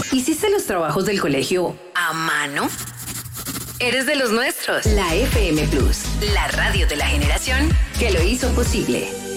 ¿Hiciste los trabajos del colegio a mano? Eres de los nuestros. La FM Plus, la radio de la generación que lo hizo posible.